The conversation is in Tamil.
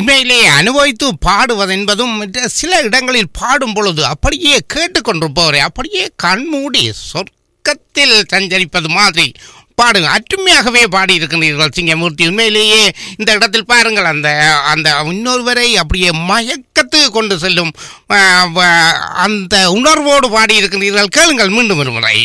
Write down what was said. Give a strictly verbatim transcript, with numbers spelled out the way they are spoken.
உண்மையிலேயே அனுபவித்து பாடுவது என்பதும் சில இடங்களில் பாடும் பொழுது அப்படியே கேட்டுக்கொண்டிருப்பவரை அப்படியே கண்மூடி சொர்க்கத்தில் சஞ்சரிப்பது மாதிரி பாடுங்க. அற்றுமையாகவே பாடியிருக்கிறீர்கள் சிங்கமூர்த்தி. உண்மையிலேயே இந்த இடத்தில் பாருங்கள், அந்த அந்த இன்னொருவரை அப்படியே மயக்கத்துக்கு கொண்டு செல்லும் அந்த உணர்வோடு பாடியிருக்கிறீர்கள். கேளுங்கள் மீண்டும் ஒரு முறை.